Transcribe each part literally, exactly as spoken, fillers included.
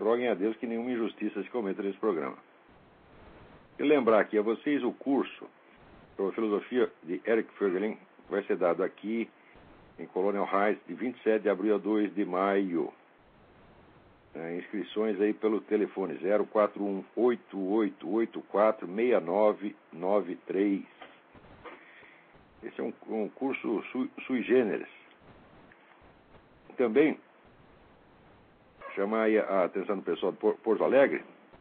roguem a Deus que nenhuma injustiça se cometa nesse programa. E lembrar aqui a vocês o curso sobre a filosofia de Eric Voegelin vai ser dado aqui em Colonial Heights de vinte e sete de abril a dois de maio. É, inscrições aí pelo telefone zero quatro um, oito oito oito quatro, seis nove nove três. Esse é um, um curso sui, sui generis. Também chamar aí a atenção do pessoal de Porto Alegre.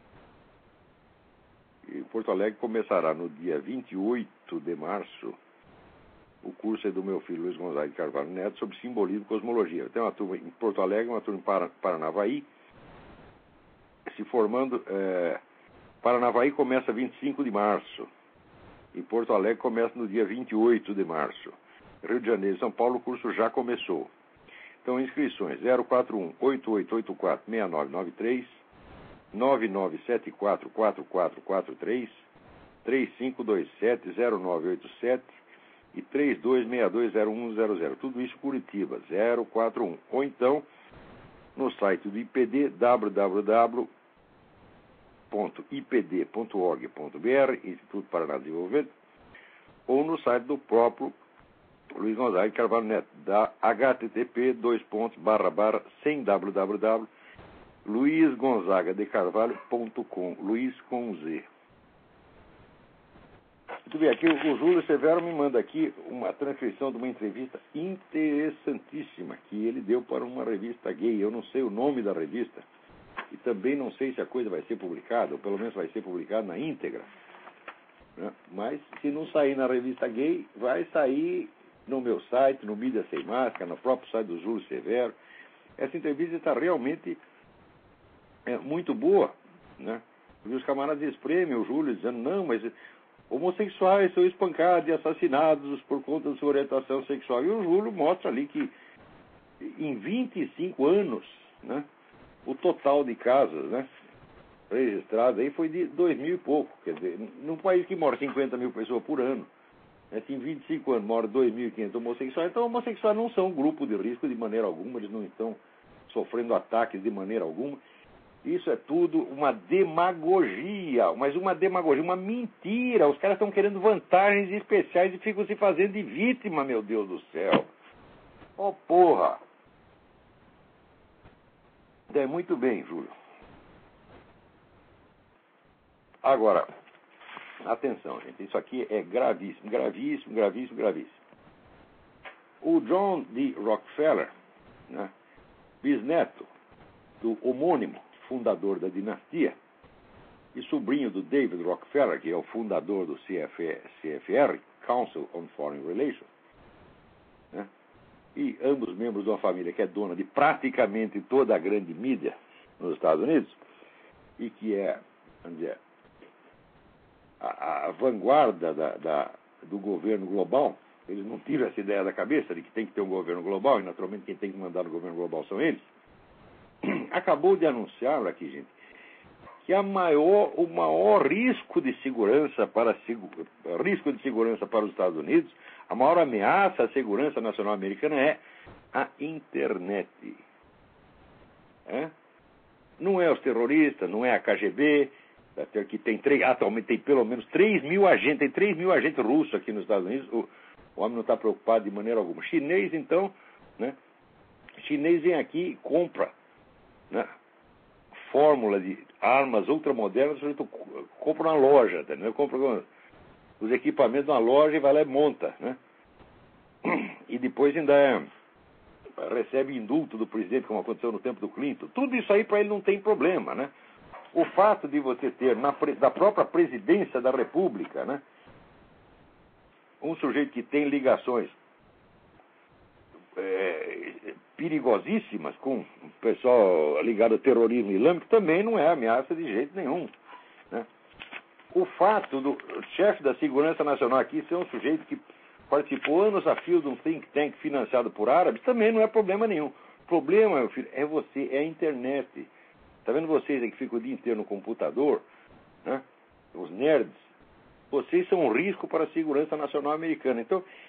E Porto Alegre começará no dia vinte e oito de março. O curso é do meu filho Luiz Gonzaga de Carvalho Neto sobre simbolismo e cosmologia. Tem uma turma em Porto Alegre, uma turma em Paranavaí. Se formando, é, Paranavaí começa vinte e cinco de março e Porto Alegre começa no dia vinte e oito de março. Rio de Janeiro e São Paulo o curso já começou. Então, inscrições zero quatro um, oito oito oito quatro, seis nove nove três, nove nove sete quatro, quatro quatro quatro três, três cinco dois sete, zero nove oito sete e três dois seis dois zero um zero zero. Tudo isso Curitiba, zero quatro um. Ou então, no site do I P D, w w w ponto i p d ponto org ponto b r, Instituto Paraná de Desenvolvimento, ou no site do próprio Luiz Gonzaga de Carvalho Neto, da h t t p dois pontos barra barra sem www, luiz gonzaga de carvalho ponto com, Luiz com Z. Muito bem, aqui o Júlio Severo me manda aqui uma transcrição de uma entrevista interessantíssima que ele deu para uma revista gay. Eu não sei o nome da revista e também não sei se a coisa vai ser publicada, ou pelo menos vai ser publicada na íntegra, né? Mas se não sair na revista gay, vai sair no meu site, no Mídia Sem Máscara, no próprio site do Júlio Severo. Essa entrevista está realmente é, muito boa, né? E os camaradas espremem o Júlio dizendo, não, mas homossexuais são espancados e assassinados por conta da sua orientação sexual. E o Júlio mostra ali que em vinte e cinco anos, né, o total de casos, né, registrados aí foi de dois mil e pouco. Quer dizer, num país que mora cinquenta mil pessoas por ano, né, se em vinte e cinco anos mora dois mil e quinhentos homossexuais, então homossexuais não são um grupo de risco de maneira alguma, eles não estão sofrendo ataques de maneira alguma. Isso é tudo uma demagogia, mas uma demagogia, uma mentira. Os caras estão querendo vantagens especiais e ficam se fazendo de vítima, meu Deus do céu. Oh, porra! É muito bem, Júlio. Agora, atenção, gente, isso aqui é gravíssimo, gravíssimo, gravíssimo, gravíssimo. O John D. Rockefeller, né, bisneto do homônimo fundador da dinastia e sobrinho do David Rockefeller, que é o fundador do C F R, Council on Foreign Relations, né? E ambos membros de uma família que é dona de praticamente toda a grande mídia nos Estados Unidos e que é, vamos dizer, a, a vanguarda da, da, do governo global. Eles não tiram essa ideia da cabeça de que tem que ter um governo global, e naturalmente quem tem que mandar no governo global são eles. Acabou de anunciar aqui, gente, que a maior, o maior risco de segurança para risco de segurança para os Estados Unidos, a maior ameaça à segurança nacional americana é a internet. É? Não é os terroristas, não é a K G B, que tem três, atualmente tem pelo menos três mil agentes, tem três mil agentes russos aqui nos Estados Unidos. O, o homem não está preocupado de maneira alguma. Chinês, então, né? Chinês vem aqui e compra, né, fórmula de armas ultramodernas, compra na loja, entendeu? Compra os equipamentos na loja e vai lá e monta, né? E depois ainda é, recebe indulto do presidente, como aconteceu no tempo do Clinton. Tudo isso aí para ele não tem problema, né? O fato de você ter na, da própria presidência da República, né, um sujeito que tem ligações É, perigosíssimas com o pessoal ligado ao terrorismo islâmico também não é ameaça de jeito nenhum, né? O fato do chefe da Segurança Nacional aqui ser um sujeito que participou anos a fio de um think tank financiado por árabes também não é problema nenhum. O problema, meu filho, é você, é a internet. Tá vendo vocês aí que ficam o dia inteiro no computador, né? Os nerds, vocês são um risco para a segurança nacional americana. Então,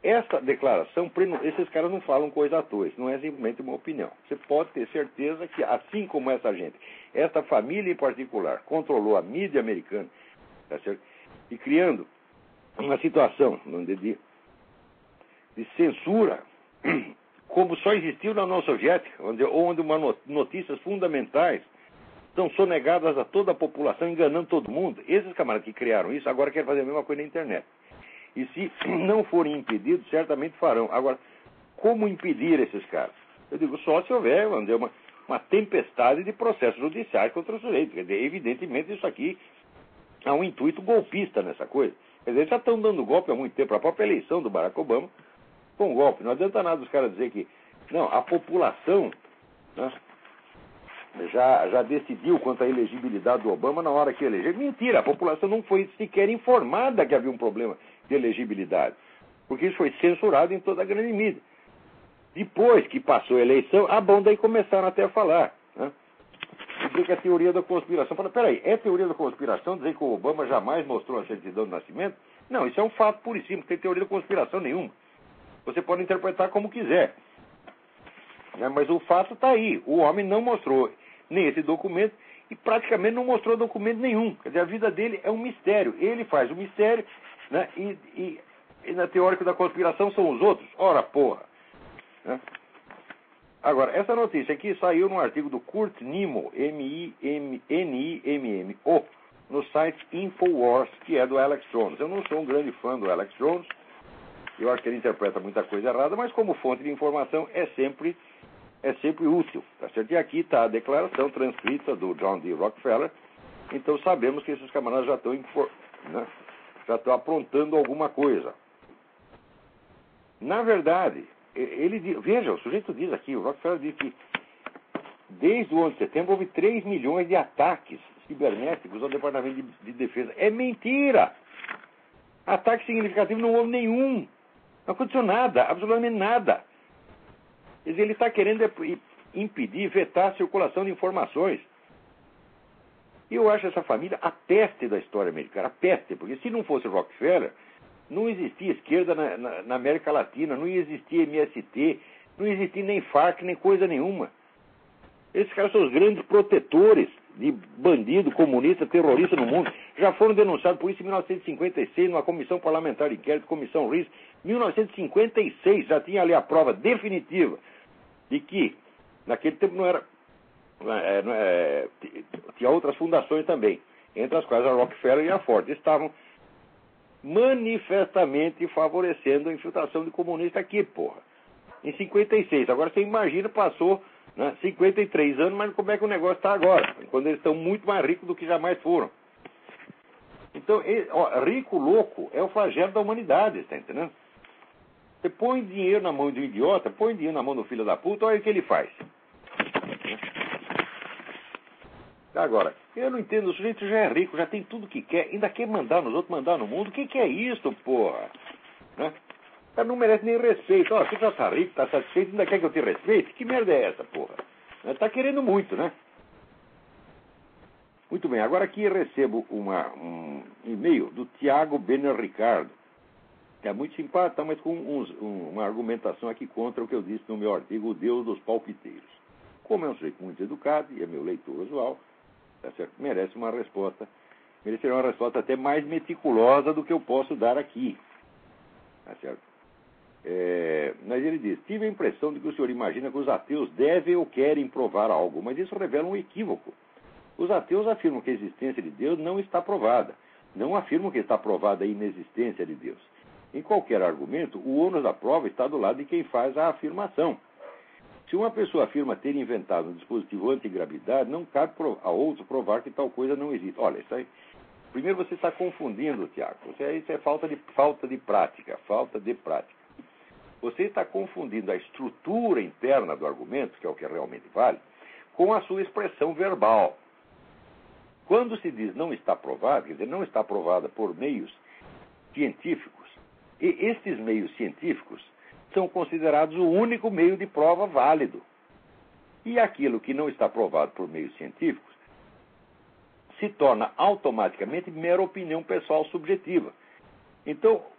essa declaração, esses caras não falam coisa à toa, isso não é simplesmente uma opinião. Você pode ter certeza que, assim como essa gente, essa família em particular, controlou a mídia americana, tá certo? E criando uma situação de, de, de censura, como só existiu na União Soviética, onde, onde uma notícias fundamentais são sonegadas a toda a população, enganando todo mundo. Esses camaradas que criaram isso, agora querem fazer a mesma coisa na internet. E se não forem impedidos, certamente farão. Agora, como impedir esses caras? Eu digo, só se houver, vamos dizer, uma, uma tempestade de processos judiciais contra o sujeito. Quer dizer, evidentemente, isso aqui há um intuito golpista nessa coisa. Quer dizer, eles já estão dando golpe há muito tempo. A própria eleição do Barack Obama foi um golpe. Não adianta nada os caras dizer que, não, a população, né, já, já decidiu quanto à elegibilidade do Obama na hora que elegeu. Mentira, a população não foi sequer informada que havia um problema de elegibilidade, porque isso foi censurado em toda a grande mídia. Depois que passou a eleição, ah, bom, daí começaram até a falar, né? Dizer que a teoria da conspiração... Fala, peraí, é teoria da conspiração dizer que o Obama jamais mostrou a certidão de nascimento? Não, isso é um fato puro e simples, não tem teoria da conspiração nenhuma. Você pode interpretar como quiser, né? Mas o fato está aí, o homem não mostrou nem esse documento e praticamente não mostrou documento nenhum. Quer dizer, a vida dele é um mistério. Ele faz o mistério, né? E, e, e na teórica da conspiração são os outros. Ora, porra! Né? Agora, essa notícia aqui saiu num artigo do Kurt Nimmo, M I N I M M O, no site Infowars, que é do Alex Jones. Eu não sou um grande fã do Alex Jones, eu acho que ele interpreta muita coisa errada, mas como fonte de informação é sempre, é sempre útil. Tá certo? E aqui está a declaração transcrita do John D. Rockefeller, então sabemos que esses camaradas já estão, né, já estão aprontando alguma coisa. Na verdade, ele diz, veja, o sujeito diz aqui, o Rockefeller diz que desde o onze de setembro houve três milhões de ataques cibernéticos ao Departamento de, de Defesa. É mentira! Ataque significativo não houve nenhum. Não aconteceu nada, absolutamente nada. Quer dizer, ele está querendo impedir, vetar a circulação de informações. E eu acho essa família a peste da história americana, a peste, porque se não fosse Rockefeller, não existia esquerda na, na, na América Latina, não existia M S T, não existia nem Farc, nem coisa nenhuma. Esses caras são os grandes protetores de bandido, comunista, terrorista no mundo. Já foram denunciados por isso em mil novecentos e cinquenta e seis, numa comissão parlamentar de inquérito, comissão Reis. mil novecentos e cinquenta e seis já tinha ali a prova definitiva de que, naquele tempo não era... É, é, tinha outras fundações também, entre as quais a Rockefeller e a Ford. Estavam manifestamente favorecendo a infiltração de comunista aqui, porra. Em cinquenta e seis. Agora você imagina, passou, né, cinquenta e três anos, mas como é que o negócio está agora? Quando eles estão muito mais ricos do que jamais foram. Então, ele, ó, rico louco é o flagelo da humanidade, está entendendo? Você põe dinheiro na mão de um idiota, põe dinheiro na mão do filho da puta, olha o que ele faz. Agora, eu não entendo, o sujeito já é rico, já tem tudo que quer, ainda quer mandar nos outros, mandar no mundo. O que, que é isso, porra? Né? O cara não merece nem respeito. Ó, você já tá rico, tá satisfeito, ainda quer que eu te respeite? Que merda é essa, porra? Tá querendo muito, né? Muito bem, agora aqui eu recebo uma, um e-mail do Tiago Benner Ricardo, que é muito simpático, mas com uns, um, uma argumentação aqui contra o que eu disse no meu artigo, O Deus dos Palpiteiros. Como é um sujeito muito educado e é meu leitor usual, tá certo? Merece uma resposta, mereceria uma resposta até mais meticulosa do que eu posso dar aqui. Tá certo? É, mas ele diz, tive a impressão de que o senhor imagina que os ateus devem ou querem provar algo, mas isso revela um equívoco. Os ateus afirmam que a existência de Deus não está provada. Não afirmam que está provada a inexistência de Deus. Em qualquer argumento, o ônus da prova está do lado de quem faz a afirmação. Se uma pessoa afirma ter inventado um dispositivo antigravidade, não cabe a outro provar que tal coisa não existe. Olha, isso aí... Primeiro você está confundindo, Tiago. Isso é falta de, falta de prática, falta de prática. Você está confundindo a estrutura interna do argumento, que é o que realmente vale, com a sua expressão verbal. Quando se diz não está provado, quer dizer, não está provada por meios científicos, e estes meios científicos são considerados o único meio de prova válido. E aquilo que não está provado por meios científicos se torna automaticamente mera opinião pessoal subjetiva. Então,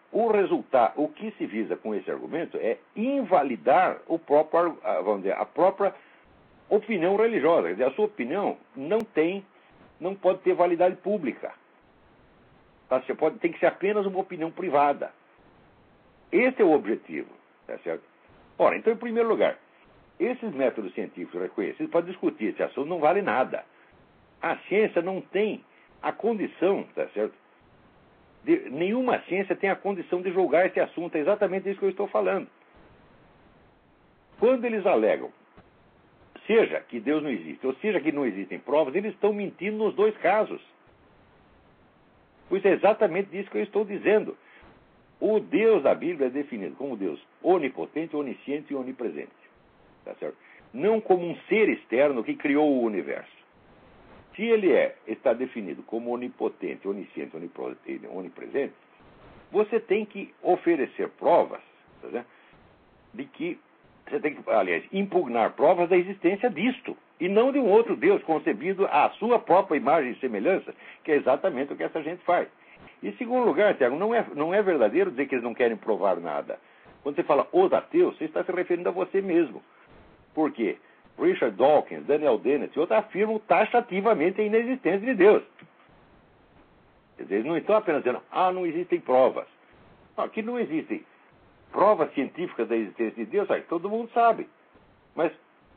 o resultado, o que se visa com esse argumento é invalidar o próprio, vamos dizer, a própria opinião religiosa. Quer dizer, a sua opinião não tem, não pode ter validade pública. Tá? Você pode, tem que ser apenas uma opinião privada. Esse é o objetivo, tá certo? Ora, então, em primeiro lugar, esses métodos científicos reconhecidos para discutir esse assunto não vale nada. A ciência não tem a condição, tá certo? De, nenhuma ciência tem a condição de julgar esse assunto. É exatamente isso que eu estou falando. Quando eles alegam, seja que Deus não existe, ou seja que não existem provas, eles estão mentindo nos dois casos. Pois é exatamente isso que eu estou dizendo. O Deus da Bíblia é definido como Deus onipotente, onisciente e onipresente. Tá certo? Não como um ser externo que criou o universo. Se ele é, está definido como onipotente, onisciente, e onipresente, você tem que oferecer provas, tá certo? De que você tem que, aliás, impugnar provas da existência disto, e não de um outro Deus concebido à sua própria imagem e semelhança, que é exatamente o que essa gente faz. E, em segundo lugar, Tiago, não é, não é verdadeiro dizer que eles não querem provar nada. Quando você fala os ateus, você está se referindo a você mesmo. Por quê? Richard Dawkins, Daniel Dennett e outros afirmam taxativamente a inexistência de Deus. Quer dizer, eles não estão apenas dizendo, ah, não existem provas. Não, aqui não existem provas científicas da existência de Deus, aí todo mundo sabe. Mas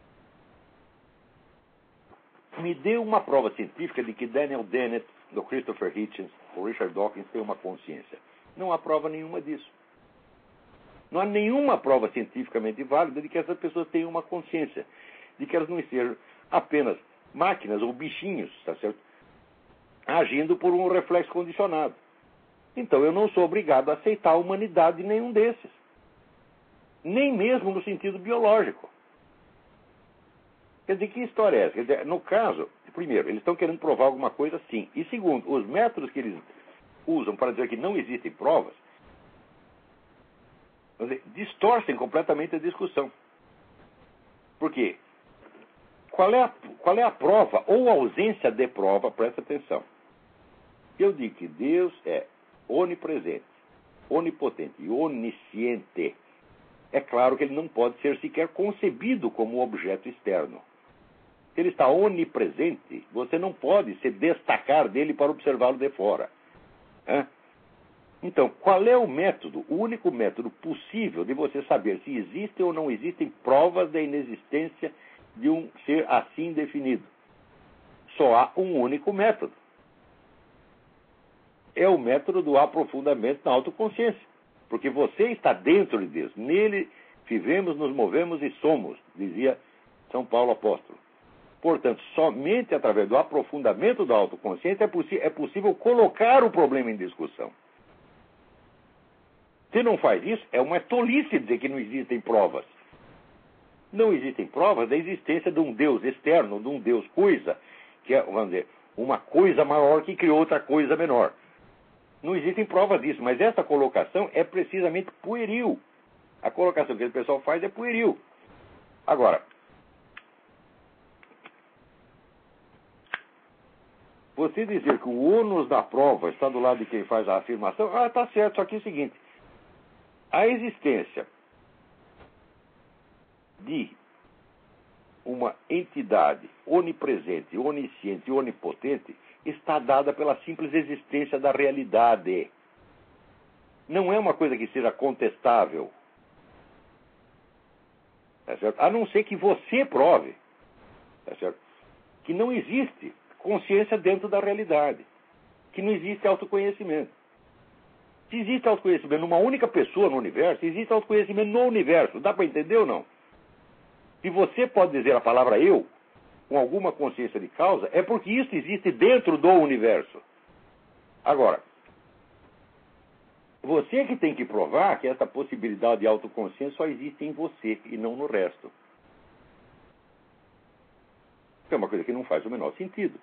me dê uma prova científica de que Daniel Dennett, do Christopher Hitchens, ou Richard Dawkins têm uma consciência. Não há prova nenhuma disso. Não há nenhuma prova cientificamente válida de que essas pessoas tenham uma consciência, de que elas não sejam apenas máquinas ou bichinhos, tá certo? Agindo por um reflexo condicionado. Então eu não sou obrigado a aceitar a humanidade de nenhum desses. Nem mesmo no sentido biológico. Quer dizer, que história é essa? Quer dizer, no caso, primeiro, eles estão querendo provar alguma coisa, sim. E segundo, os métodos que eles usam para dizer que não existem provas, quer dizer, distorcem completamente a discussão. Por quê? Qual é, a, qual é a prova ou a ausência de prova? Presta atenção. Eu digo que Deus é onipresente, onipotente e onisciente. É claro que ele não pode ser sequer concebido como objeto externo. Se ele está onipresente, você não pode se destacar dele para observá-lo de fora. Hã? Então, qual é o método, o único método possível de você saber se existem ou não existem provas da inexistência de um ser assim definido? Só há um único método. É o método do aprofundamento na autoconsciência. Porque você está dentro de Deus. Nele vivemos, nos movemos e somos, dizia São Paulo apóstolo. Portanto, somente através do aprofundamento da autoconsciência é, é possível colocar o problema em discussão. Se não faz isso, é uma tolice dizer que não existem provas. Não existem provas da existência de um Deus externo, de um Deus coisa, que é, vamos dizer, uma coisa maior que criou outra coisa menor. Não existem provas disso, mas essa colocação é precisamente pueril. A colocação que o pessoal faz é pueril. Agora, você dizer que o ônus da prova está do lado de quem faz a afirmação, ah, está certo, só que é o seguinte, a existência de uma entidade onipresente, onisciente e onipotente está dada pela simples existência da realidade. Não é uma coisa que seja contestável. Tá certo? A não ser que você prove, tá certo? Que não existe consciência dentro da realidade. Que não existe autoconhecimento. Se existe autoconhecimento numa única pessoa no universo, existe autoconhecimento no universo. Dá para entender ou não? Se você pode dizer a palavra eu, com alguma consciência de causa, é porque isso existe dentro do universo. Agora, você que tem que provar que essa possibilidade de autoconsciência só existe em você e não no resto. É uma coisa que não faz o menor sentido.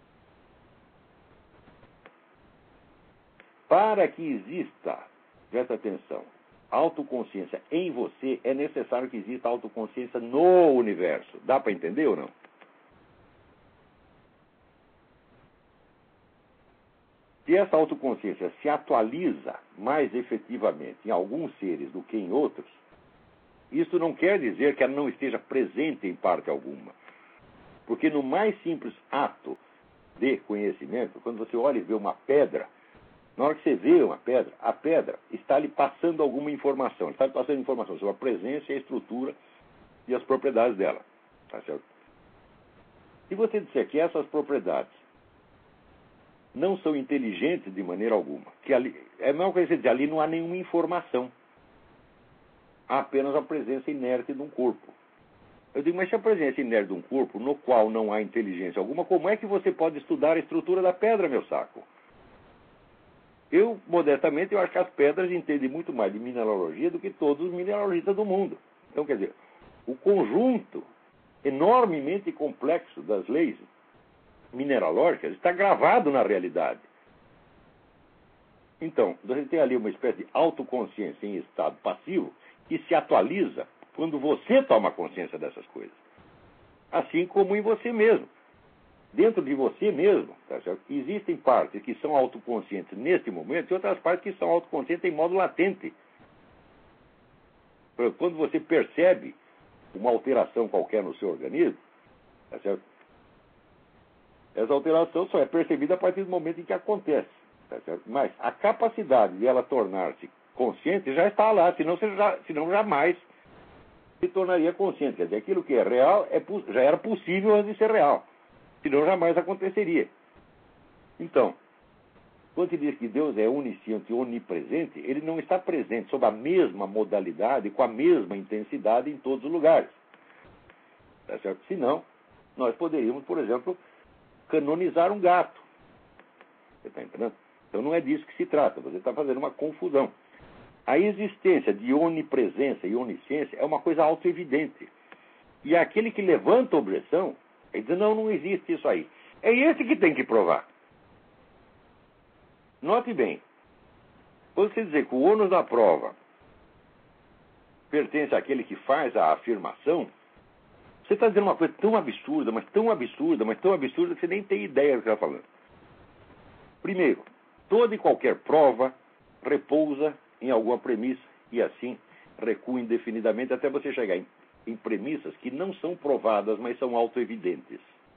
Para que exista, presta atenção, autoconsciência em você, é necessário que exista autoconsciência no universo. Dá para entender ou não? Se se essa autoconsciência se atualiza mais efetivamente em alguns seres do que em outros, isso não quer dizer que ela não esteja presente em parte alguma. Porque no mais simples ato de conhecimento, quando você olha e vê uma pedra, na hora que você vê uma pedra, a pedra está lhe passando alguma informação. Está lhe passando informação sobre a presença e a estrutura e as propriedades dela. Tá certo? Se você disser que essas propriedades não são inteligentes de maneira alguma, que ali, é a mesma coisa que você dizer, ali não há nenhuma informação. Há apenas a presença inerte de um corpo. Eu digo, mas se a presença inerte de um corpo, no qual não há inteligência alguma, como é que você pode estudar a estrutura da pedra, meu saco? Eu, modestamente, eu acho que as pedras entendem muito mais de mineralogia do que todos os mineralogistas do mundo. Então, quer dizer, o conjunto enormemente complexo das leis mineralógicas está gravado na realidade. Então, você tem ali uma espécie de autoconsciência em estado passivo que se atualiza quando você toma consciência dessas coisas. Assim como em você mesmo. Dentro de você mesmo, tá certo? Existem partes que são autoconscientes neste momento e outras partes que são autoconscientes em modo latente. Quando você percebe uma alteração qualquer no seu organismo, tá certo? Essa alteração só é percebida a partir do momento em que acontece. Tá certo? Mas a capacidade de ela tornar-se consciente já está lá, senão, você já, senão jamais se tornaria consciente. Quer dizer, aquilo que é real é, já era possível antes de ser real. Senão jamais aconteceria. Então, quando se diz que Deus é onisciente e onipresente, ele não está presente sob a mesma modalidade, com a mesma intensidade em todos os lugares. Tá certo? Senão, nós poderíamos, por exemplo, canonizar um gato. Você está entendendo? Então não é disso que se trata. Você está fazendo uma confusão. A existência de onipresença e onisciência é uma coisa autoevidente. E aquele que levanta a objeção, ele diz, não, não existe isso aí. É esse que tem que provar. Note bem, quando você dizer que o ônus da prova pertence àquele que faz a afirmação, você está dizendo uma coisa tão absurda, mas tão absurda, mas tão absurda que você nem tem ideia do que está falando. Primeiro, toda e qualquer prova repousa em alguma premissa e assim recua indefinidamente até você chegar em, em premissas que não são provadas, mas são autoevidentes.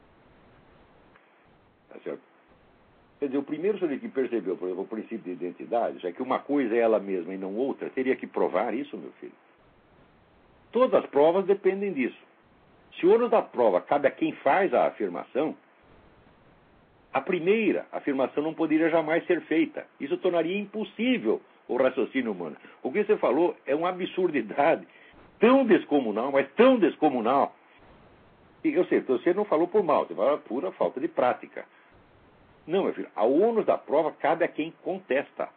Tá certo? Quer dizer, o primeiro sujeito que percebeu, por exemplo, o princípio de identidade, já que uma coisa é ela mesma e não outra, teria que provar isso, meu filho. Todas as provas dependem disso. Se o ônus da prova cabe a quem faz a afirmação, a primeira afirmação não poderia jamais ser feita. Isso tornaria impossível o raciocínio humano. O que você falou é uma absurdidade tão descomunal, mas tão descomunal. E, eu sei, você não falou por mal, você falou por pura falta de prática. Não, meu filho, a ônus da prova cabe a quem contesta.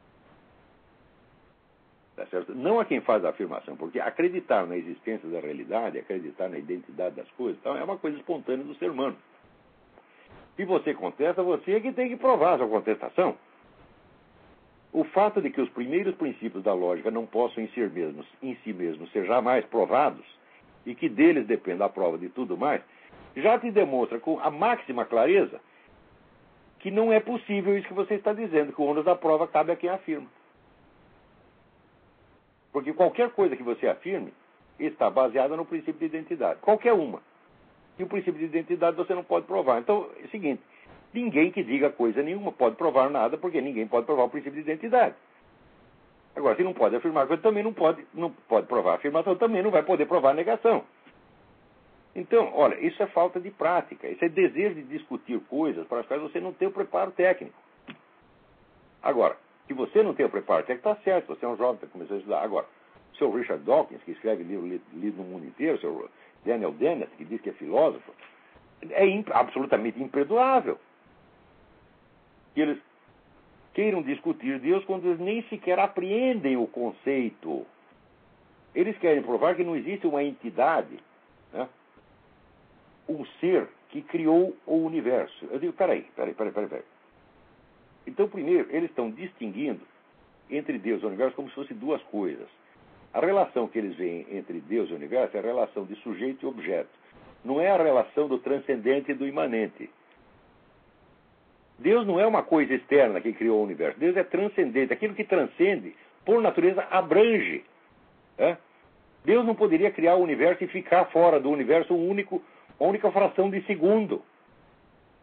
Tá certo? Não a quem faz a afirmação, porque acreditar na existência da realidade, acreditar na identidade das coisas, então, é uma coisa espontânea do ser humano. Se você contesta, você é que tem que provar a sua contestação. O fato de que os primeiros princípios da lógica não possam em si mesmos, em si mesmos ser jamais provados, e que deles depende a prova de tudo mais, já te demonstra com a máxima clareza que não é possível isso que você está dizendo, que o ônus da prova cabe a quem afirma. Porque qualquer coisa que você afirme está baseada no princípio de identidade. Qualquer uma. E o princípio de identidade você não pode provar. Então, é o seguinte, ninguém que diga coisa nenhuma pode provar nada, porque ninguém pode provar o princípio de identidade. Agora, se não pode afirmar coisa, também não pode, não pode provar a afirmação, também não vai poder provar a negação. Então, olha, isso é falta de prática, isso é desejo de discutir coisas para as quais você não tem o preparo técnico. Agora, se você não tem o preparo técnico, está certo, você é um jovem que está começando a estudar. Agora, o seu Richard Dawkins, que escreve livro lido no mundo inteiro, o seu Daniel Dennett, que diz que é filósofo, é imp- absolutamente imperdoável que eles queiram discutir Deus quando eles nem sequer apreendem o conceito. Eles querem provar que não existe uma entidade, né? Um ser que criou o universo. Eu digo, peraí, peraí, peraí, peraí, peraí. Então, primeiro, eles estão distinguindo entre Deus e o universo como se fossem duas coisas. A relação que eles veem entre Deus e o universo é a relação de sujeito e objeto. Não é a relação do transcendente e do imanente. Deus não é uma coisa externa que criou o universo. Deus é transcendente. Aquilo que transcende, por natureza, abrange. É? Deus não poderia criar o universo e ficar fora do universo um único, uma única fração de segundo.